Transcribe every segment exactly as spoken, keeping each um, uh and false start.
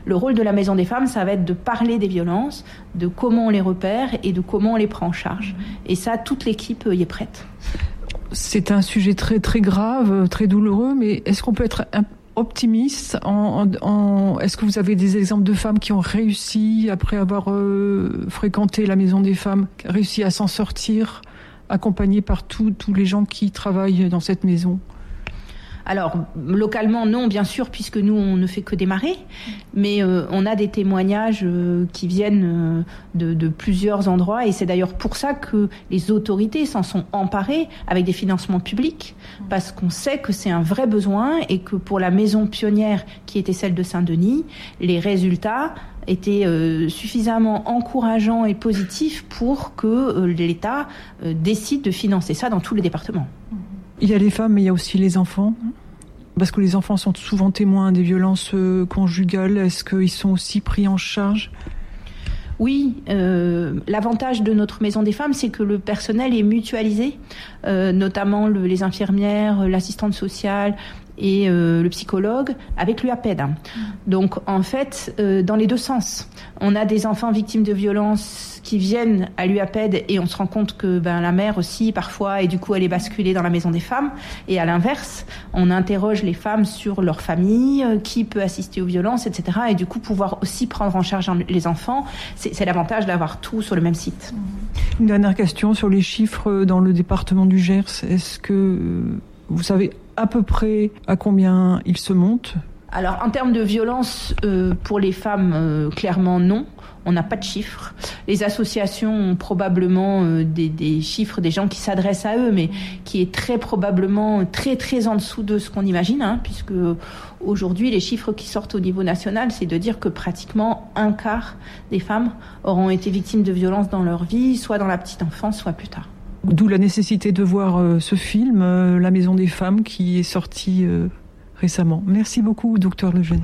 Le rôle de la Maison des Femmes, ça va être de parler des violences, de comment on les repère et de comment on les prend en charge. Et ça, toute l'équipe y est prête. C'est un sujet très très grave, très douloureux, mais est-ce qu'on peut être optimiste en, en, en, est-ce que vous avez des exemples de femmes qui ont réussi, après avoir euh, fréquenté la Maison des Femmes, réussi à s'en sortir, accompagnées par tous tous les gens qui travaillent dans cette maison ? Alors, localement, non, bien sûr, puisque nous, on ne fait que démarrer. Mais euh, on a des témoignages euh, qui viennent euh, de, de plusieurs endroits. Et c'est d'ailleurs pour ça que les autorités s'en sont emparées avec des financements publics. Parce qu'on sait que c'est un vrai besoin et que pour la maison pionnière, qui était celle de Saint-Denis, les résultats étaient euh, suffisamment encourageants et positifs pour que euh, l'État euh, décide de financer ça dans tous les départements. Il y a les femmes, mais il y a aussi les enfants. Parce que les enfants sont souvent témoins des violences conjugales. Est-ce qu'ils sont aussi pris en charge ? Oui, euh, l'avantage de notre Maison des Femmes, c'est que le personnel est mutualisé, euh, notamment le, les infirmières, l'assistante sociale et euh, le psychologue avec l'U A P E D. Donc en fait, euh, dans les deux sens, on a des enfants victimes de violences qui viennent à l'U A P E D et on se rend compte que ben, la mère aussi parfois, et du coup elle est basculée dans la Maison des Femmes. Et à l'inverse, on interroge les femmes sur leur famille, euh, qui peut assister aux violences, et cetera. Et du coup pouvoir aussi prendre en charge les enfants, c'est, c'est l'avantage d'avoir tout sur le même site. Une dernière question sur les chiffres dans le département du Gers. Est-ce que vous savez à peu près à combien ils se montent ? Alors, en termes de violence euh, pour les femmes, euh, clairement non. On n'a pas de chiffres. Les associations ont probablement euh, des, des chiffres des gens qui s'adressent à eux, mais qui est très probablement très très en dessous de ce qu'on imagine, hein, puisque aujourd'hui les chiffres qui sortent au niveau national, c'est de dire que pratiquement un quart des femmes auront été victimes de violences dans leur vie, soit dans la petite enfance, soit plus tard. D'où la nécessité de voir euh, ce film, euh, La Maison des Femmes, qui est sorti euh, récemment. Merci beaucoup, docteur Lejeune.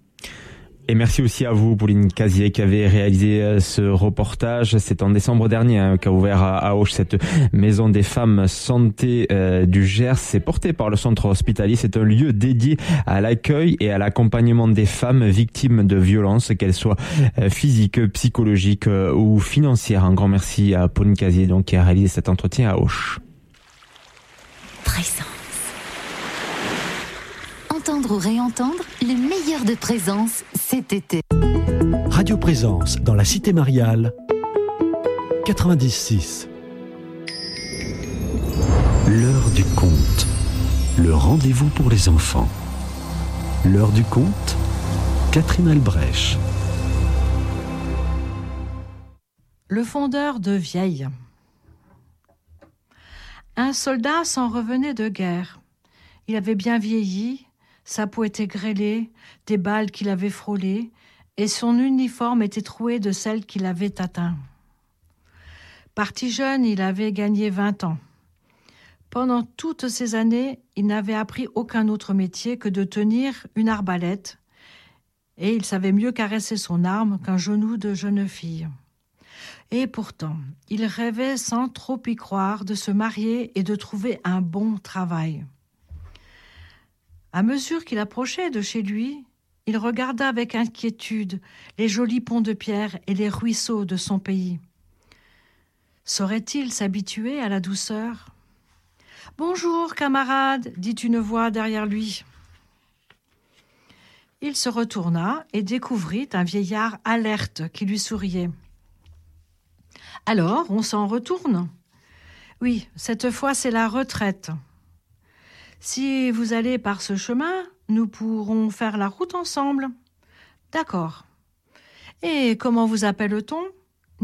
Et merci aussi à vous, Pauline Casier, qui avait réalisé ce reportage. C'est en décembre dernier hein, qu'a ouvert à Auch cette Maison des Femmes Santé euh, du Gers. C'est porté par le centre hospitalier. C'est un lieu dédié à l'accueil et à l'accompagnement des femmes victimes de violences, qu'elles soient euh, physiques, psychologiques euh, ou financières. Un grand merci à Pauline Casier, donc, qui a réalisé cet entretien à Auch. Présence. Entendre ou réentendre, le meilleur de Présence cet été. Radio Présence dans la Cité Mariale, quatre-vingt-dix six. L'heure du conte, le rendez-vous pour les enfants. L'heure du conte, Catherine Albrecht. Le fondeur de Vieille. Un soldat s'en revenait de guerre. Il avait bien vieilli. Sa peau était grêlée, des balles qu'il avait frôlées, et son uniforme était troué de celles qu'il avait atteintes. Parti jeune, il avait gagné vingt ans. Pendant toutes ces années, il n'avait appris aucun autre métier que de tenir une arbalète, et il savait mieux caresser son arme qu'un genou de jeune fille. Et pourtant, il rêvait sans trop y croire de se marier et de trouver un bon travail. À mesure qu'il approchait de chez lui, il regarda avec inquiétude les jolis ponts de pierre et les ruisseaux de son pays. Saurait-il s'habituer à la douceur ? « Bonjour, camarade !» dit une voix derrière lui. Il se retourna et découvrit un vieillard alerte qui lui souriait. « Alors, on s'en retourne ? Oui, cette fois c'est la retraite. Si vous allez par ce chemin, nous pourrons faire la route ensemble. » « D'accord. Et comment vous appelle-t-on ? » ?»« Nicolas. »«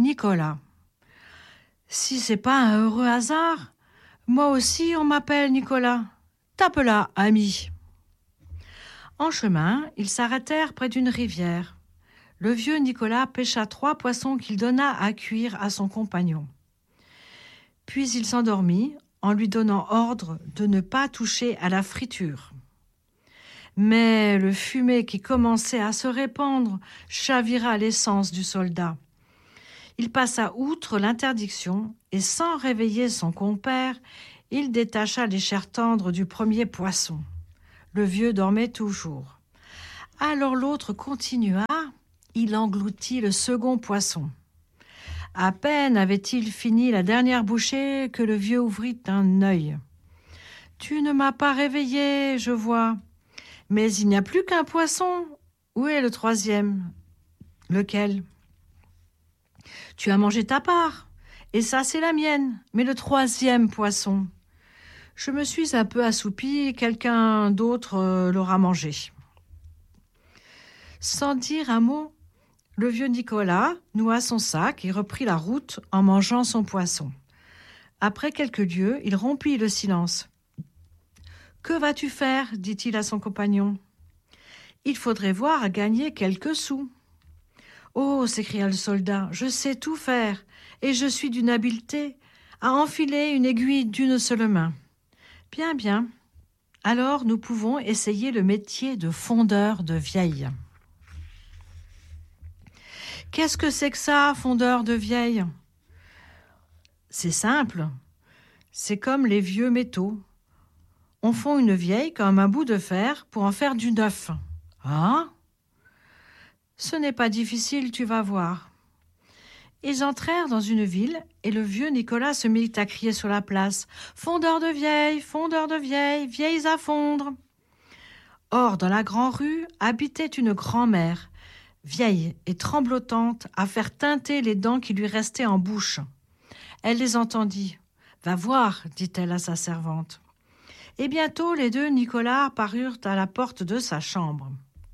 Si c'est pas un heureux hasard, moi aussi on m'appelle Nicolas. Tape là, ami. » En chemin, ils s'arrêtèrent près d'une rivière. Le vieux Nicolas pêcha trois poissons qu'il donna à cuire à son compagnon. Puis il s'endormit en lui donnant ordre de ne pas toucher à la friture. Mais le fumet qui commençait à se répandre chavira l'essence du soldat. Il passa outre l'interdiction et, sans réveiller son compère, il détacha les chairs tendres du premier poisson. Le vieux dormait toujours. Alors l'autre continua, il engloutit le second poisson. À peine avait-il fini la dernière bouchée que le vieux ouvrit un œil. « Tu ne m'as pas réveillé, je vois. Mais il n'y a plus qu'un poisson. Où est le troisième ? » « Lequel ? » ?»« Tu as mangé ta part, et ça c'est la mienne. Mais le troisième poisson ? » ?»« Je me suis un peu assoupi, quelqu'un d'autre euh, l'aura mangé. » Sans dire un mot, le vieux Nicolas noua son sac et reprit la route en mangeant son poisson. Après quelques lieues, il rompit le silence. « Que vas-tu faire ?» dit-il à son compagnon. « Il faudrait voir à gagner quelques sous. »« Oh !» s'écria le soldat, « je sais tout faire, et je suis d'une habileté à enfiler une aiguille d'une seule main. »« Bien, bien. Alors nous pouvons essayer le métier de fondeur de vieilles. » « Qu'est-ce que c'est que ça, fondeur de vieilles ?»« C'est simple. C'est comme les vieux métaux. On fond une vieille comme un bout de fer pour en faire du neuf. »« Ah !»« Ce n'est pas difficile, tu vas voir. » Ils entrèrent dans une ville et le vieux Nicolas se mit à crier sur la place « Fondeur de vieilles, fondeur de vieilles, vieilles à fondre !» Or, dans la grande rue, habitait une grand-mère, vieille et tremblotante, à faire teinter les dents qui lui restaient en bouche. Elle les entendit. « Va voir, dit-elle à sa servante. » Et bientôt, les deux Nicolas parurent à la porte de sa chambre.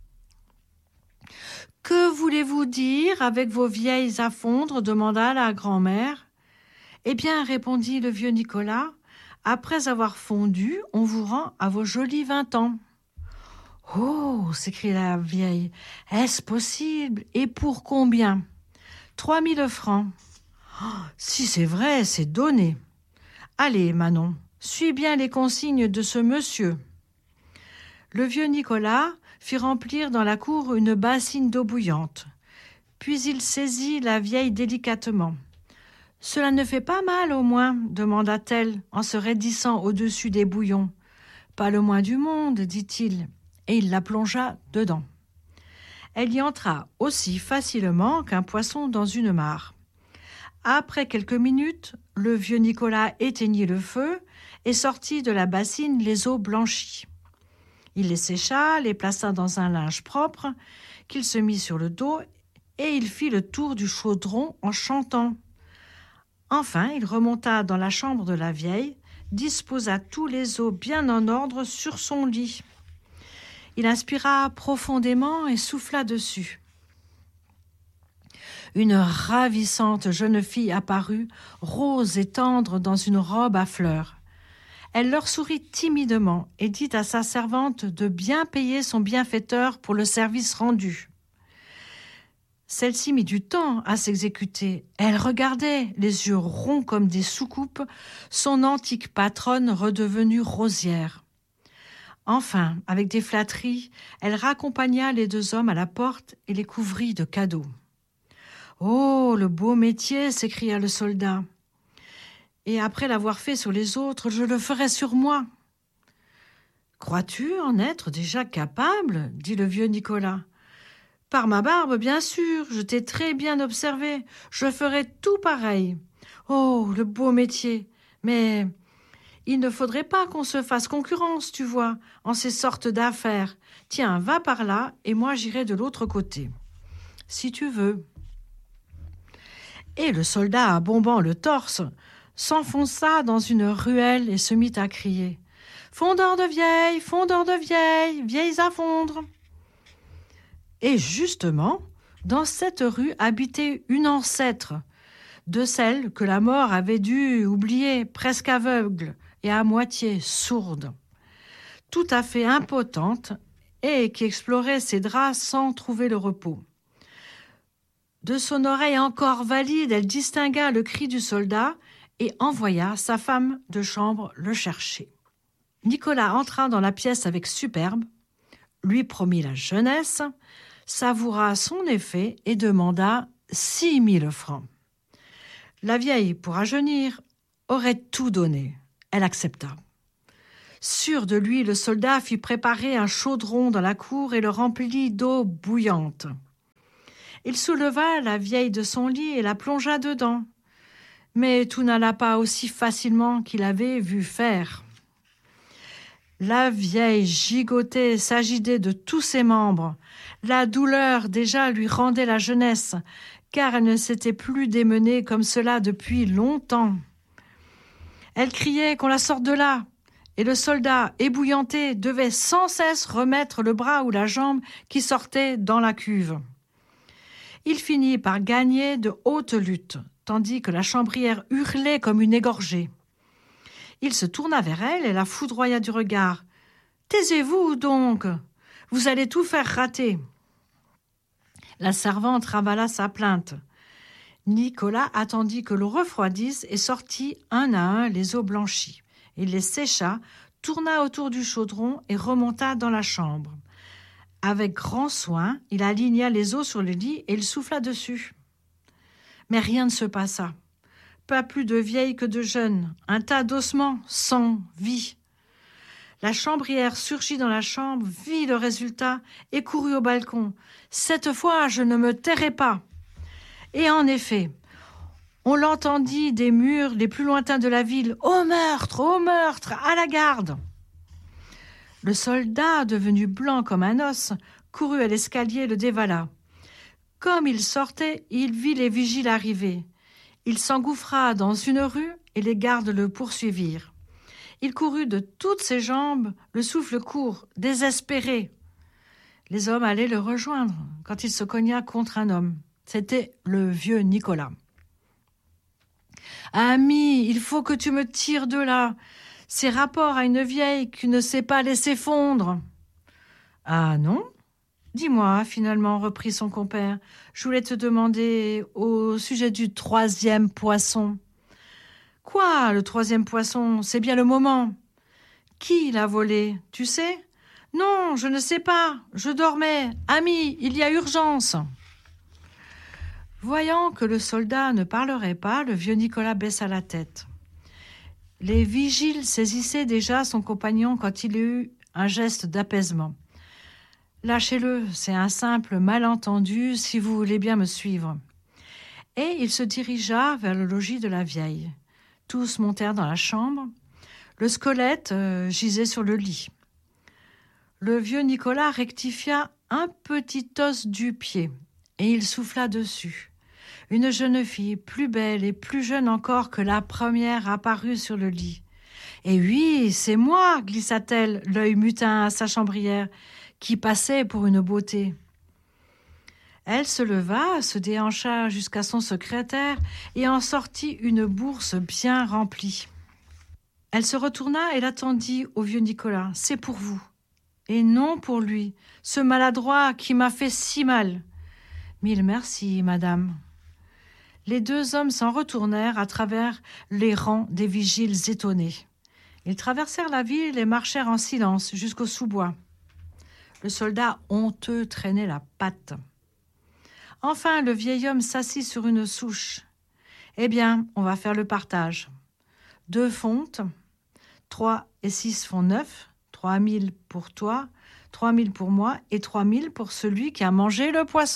« Que voulez-vous dire avec vos vieilles à fondre ?» demanda la grand-mère. « Eh bien, répondit le vieux Nicolas, après avoir fondu, on vous rend à vos jolis vingt ans. » « Oh !» s'écria la vieille. « Est-ce possible ? Et pour combien ? » ?»« Trois mille francs. Oh, » « Si c'est vrai, c'est donné. Allez, Manon, suis bien les consignes de ce monsieur. » Le vieux Nicolas fit remplir dans la cour une bassine d'eau bouillante. Puis il saisit la vieille délicatement. « Cela ne fait pas mal, au moins ?» demanda-t-elle en se raidissant au-dessus des bouillons. « Pas le moins du monde, dit-il. » Et il la plongea dedans. Elle y entra aussi facilement qu'un poisson dans une mare. Après quelques minutes, le vieux Nicolas éteignit le feu et sortit de la bassine les eaux blanchies. Il les sécha, les plaça dans un linge propre, qu'il se mit sur le dos, et il fit le tour du chaudron en chantant. Enfin, il remonta dans la chambre de la vieille, disposa tous les os bien en ordre sur son lit. Il inspira profondément et souffla dessus. Une ravissante jeune fille apparut, rose et tendre dans une robe à fleurs. Elle leur sourit timidement et dit à sa servante de bien payer son bienfaiteur pour le service rendu. Celle-ci mit du temps à s'exécuter. Elle regardait, les yeux ronds comme des soucoupes, son antique patronne redevenue rosière. Enfin, avec des flatteries, elle raccompagna les deux hommes à la porte et les couvrit de cadeaux. « Oh, le beau métier !» s'écria le soldat. « Et après l'avoir fait sur les autres, je le ferai sur moi. »« Crois-tu en être déjà capable ?» dit le vieux Nicolas. « Par ma barbe, bien sûr, je t'ai très bien observé. Je ferai tout pareil. Oh, le beau métier ! Mais il ne faudrait pas qu'on se fasse concurrence, tu vois, en ces sortes d'affaires. Tiens, va par là, et moi j'irai de l'autre côté. Si tu veux. » Et le soldat, bombant le torse, s'enfonça dans une ruelle et se mit à crier « Fondeur de vieilles, fondeur de vieilles, vieilles à fondre !» Et justement, dans cette rue habitait une ancêtre de celle que la mort avait dû oublier, presque aveugle et à moitié sourde, tout à fait impotente et qui explorait ses draps sans trouver le repos. De son oreille encore valide, elle distingua le cri du soldat et envoya sa femme de chambre le chercher. Nicolas entra dans la pièce avec superbe, lui promit la jeunesse, savoura son effet et demanda six mille francs. La vieille, pour rajeunir, aurait tout donné. Elle accepta. Sûr de lui, le soldat fit préparer un chaudron dans la cour et le remplit d'eau bouillante. Il souleva la vieille de son lit et la plongea dedans. Mais tout n'alla pas aussi facilement qu'il avait vu faire. La vieille gigotait, s'agitait de tous ses membres. La douleur déjà lui rendait la jeunesse, car elle ne s'était plus démenée comme cela depuis longtemps. Elle criait qu'on la sorte de là, et le soldat, ébouillanté, devait sans cesse remettre le bras ou la jambe qui sortait dans la cuve. Il finit par gagner de haute lutte, tandis que la chambrière hurlait comme une égorgée. Il se tourna vers elle et la foudroya du regard. « Taisez-vous donc, vous allez tout faire rater. » La servante ravala sa plainte. Nicolas attendit que l'eau refroidisse et sortit un à un les os blanchis. Il les sécha, tourna autour du chaudron et remonta dans la chambre. Avec grand soin, il aligna les os sur le lit et il souffla dessus. Mais rien ne se passa. Pas plus de vieilles que de jeunes, un tas d'ossements, sans vie. La chambrière surgit dans la chambre, vit le résultat et courut au balcon. « Cette fois, je ne me tairai pas !» Et en effet, on l'entendit des murs les plus lointains de la ville. « Au meurtre, au meurtre, à la garde !» Le soldat, devenu blanc comme un os, courut à l'escalier et le dévala. Comme il sortait, il vit les vigiles arriver. Il s'engouffra dans une rue et les gardes le poursuivirent. Il courut de toutes ses jambes, le souffle court, désespéré. Les hommes allaient le rejoindre quand il se cogna contre un homme. C'était le vieux Nicolas. « Ami, il faut que tu me tires de là. C'est rapport à une vieille qui ne sait pas laisser fondre. »« Ah non ? Dis-moi, finalement, reprit son compère. Je voulais te demander au sujet du troisième poisson. »« Quoi, le troisième poisson ? C'est bien le moment. »« Qui l'a volé, tu sais ? » ?»« Non, je ne sais pas. Je dormais. Ami, il y a urgence. » Voyant que le soldat ne parlerait pas, le vieux Nicolas baissa la tête. Les vigiles saisissaient déjà son compagnon quand il eut un geste d'apaisement. « Lâchez-le, c'est un simple malentendu, si vous voulez bien me suivre. » Et il se dirigea vers le logis de la vieille. Tous montèrent dans la chambre. Le squelette euh, gisait sur le lit. Le vieux Nicolas rectifia un petit os du pied et il souffla dessus. Une jeune fille, plus belle et plus jeune encore que la première, apparut sur le lit. « Eh oui, c'est moi !» glissa-t-elle, l'œil mutin à sa chambrière, qui passait pour une beauté. Elle se leva, se déhancha jusqu'à son secrétaire et en sortit une bourse bien remplie. Elle se retourna et l'attendit au vieux Nicolas. « C'est pour vous. Et non pour lui, ce maladroit qui m'a fait si mal. »« Mille merci, madame. » Les deux hommes s'en retournèrent à travers les rangs des vigiles étonnés. Ils traversèrent la ville et marchèrent en silence jusqu'au sous-bois. Le soldat honteux traînait la patte. Enfin, le vieil homme s'assit sur une souche. « Eh bien, on va faire le partage. Deux fontes, trois et six font neuf, trois mille pour toi, trois mille pour moi et trois mille pour celui qui a mangé le poisson. »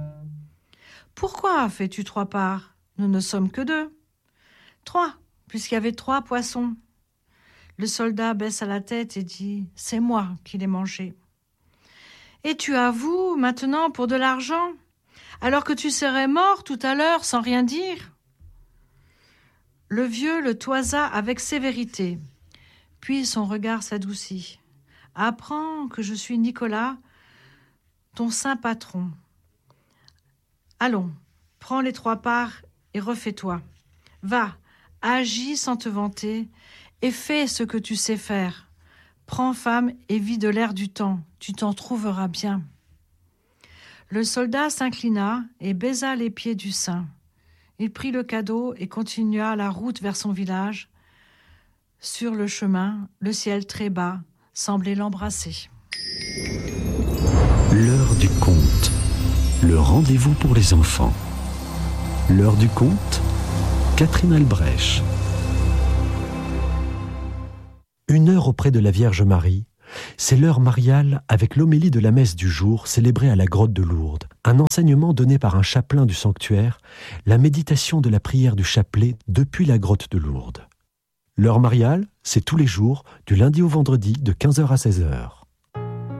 « Pourquoi fais-tu trois parts ? Nous ne sommes que deux. »« Trois, puisqu'il y avait trois poissons. » Le soldat baissa la tête et dit « C'est moi qui l'ai mangé. »« Et tu avoues maintenant pour de l'argent, alors que tu serais mort tout à l'heure sans rien dire ?» Le vieux le toisa avec sévérité. Puis son regard s'adoucit. « Apprends que je suis Nicolas, ton saint patron. Allons, prends les trois parts et refais-toi. Va, agis sans te vanter et fais ce que tu sais faire. Prends femme et vis de l'air du temps, tu t'en trouveras bien. » Le soldat s'inclina et baisa les pieds du saint. Il prit le cadeau et continua la route vers son village. Sur le chemin, le ciel très bas semblait l'embrasser. L'heure du conte. Le rendez-vous pour les enfants. L'heure du conte, Catherine Albrecht. Une heure auprès de la Vierge Marie, c'est l'heure mariale avec l'homélie de la messe du jour célébrée à la grotte de Lourdes, un enseignement donné par un chapelain du sanctuaire, la méditation de la prière du chapelet depuis la grotte de Lourdes. L'heure mariale, c'est tous les jours, du lundi au vendredi, de quinze heures à seize heures.